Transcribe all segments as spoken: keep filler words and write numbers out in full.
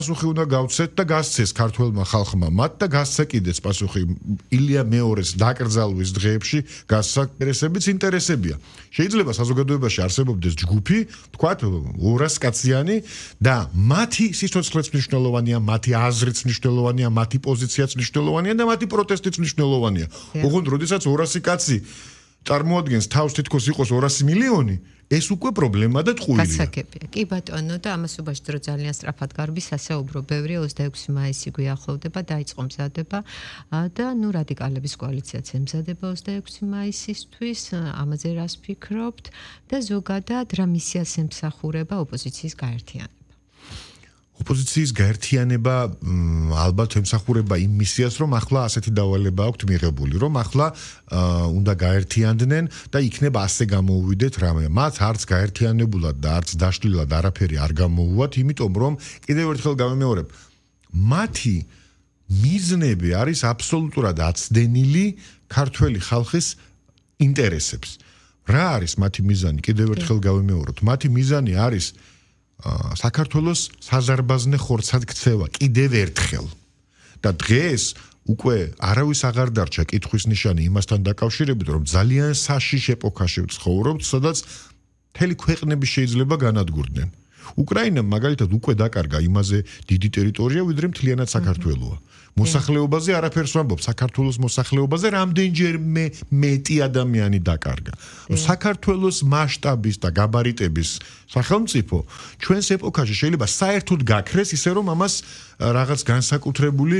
პასუხი უნდა გავცეთ და გასცეს ქართველმა ხალხმა მათ და გასცა კიდეც პასუხი ილია მეორეს დაკრძალვის დღეებში გასცა ინტერესებიც ინტერესებია. შეიძლება საზოგადოებაში არსებობდეს ჯგუფი, თქვათ ორას კაციანი და მათი სიცოცხლეც მნიშვნელოვანია, მათი აზრიც მნიშვნელოვანია, მათი პოზიციაც მნიშვნელოვანია და მათი პროტესტიც მნიშვნელოვანია. ოღონდ როდესაც ორასი კაცი წარმოადგენს თავს თითქოს იყოს ორასი მილიონი, ეს უკვე პრობლემა და ტყუილია. გასაგებია. კი ბატონო და ამას უბაში დრო ძალიან სწრაფად გარბის ასეუბრო ბევრი ოცდაექვსი მაისი გვიახლოვდება, დაიწყო მზადება და ნუ რადიკალების კოალიციაც ემზადება ოცდაექვსი მაისისთვის, ამაზე რას ფიქრობთ და ზოგადად რა მისიას ემსახურება ოპოზიციის გაერთიანება? ოპოზიციის გაერთიანება ალბათ ემსახურება იმ მისიას, რომ ახლა ასეთი დავალება აქვთ მიღებული, რომ ახლა უნდა გაერთიანდნენ და იქნება ასე გამოუვიდეთ რამე. მათ არც გაერთიანებულად და არც დაშლილად არაფერი არ გამოუვათ, იმიტომ რომ კიდევ ერთხელ გავიმეორებ, მათი მიზნები არის აბსოლუტურად აცდენილი ქართველი ხალხის ინტერესებს. რა არის მათი მიზანი? კიდევ ერთხელ გავიმეოროთ, მათი მიზანი არის საქართველოს საზარბაზნე ხორცად ქცევა კიდევ ერთხელ და დღეს უკვე არავის აღარ დარჩა კითხვის ნიშანი იმასთან დაკავშირებით, რომ ძალიან საშიშ ეპოქაში ვცხოვრობთ, სადაც მთელი ქვეყნები შეიძლება განადგურდნენ. უკრაინამ მაგალითად უკვე დაკარგა იმაზე დიდი ტერიტორია, ვიდრე მთლიანად საქართველოა. მოსახლეობაზე არაფერს ვამბობ, საქართველოს მოსახლეობაზე რამდენჯერმე მეტი ადამიანი დაკარგა. საქართველოს მასშტაბის და გაბარიტების სახელმწიფო ჩვენს ეპოქაში შეიძლება საერთოდ გაქრეს ისე რომ ამას რაღაც განსაკუთრებული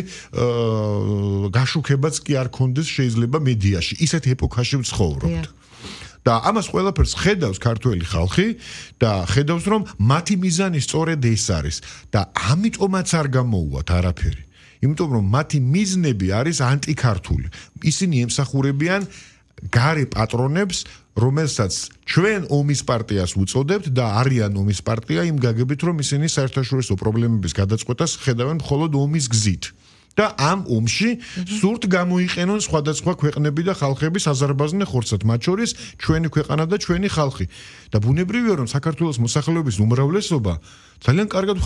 გაშუქებაც კი არ ქონდეს შეიძლება მედიაში. ისეთ ეპოქაში ვცხოვრობთ. და ამას ყველაფერს ხედავს ქართველი ხალხი და ხედავს რომ მათი მიზანი სწორედ ეს არის და ამიტომაც არ გამოუვათ არაფერი. იმიტომ რომ მათი მიზნები არის ანტიქართული. ისინი ემსახურებიან გარე პატრონებს, რომელსაც ჩვენ ომის პარტიას უწოდებთ და არიან ომის პარტია იმ გაგებით, რომ ისინი საერთაშორისო პრობლემების გადაწყვეტას ხედავენ მხოლოდ ომის გზით. და ამ ომში სურთ გამოიყენონ სხვადასხვა ქვეყნები და ხალხები საზარბაზნე ხორცად, მათ შორის ჩვენი ქვეყანა და ჩვენი ხალხი. და ბუნებრივია რომ საქართველოს მოსახლეობის უმრავლესობა ძალიან კარგად